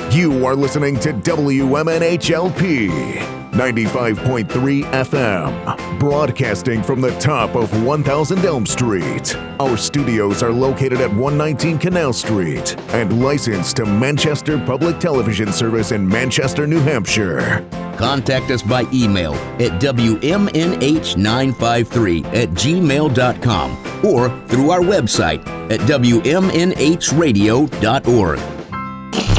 You are listening to WMNHLP 95.3 FM, broadcasting from the top of 1000 Elm Street. Our studios are located at 119 Canal Street and licensed to Manchester Public Television Service in Manchester, New Hampshire. Contact us by email at WMNH953@gmail.com or through our website at WMNHradio.org.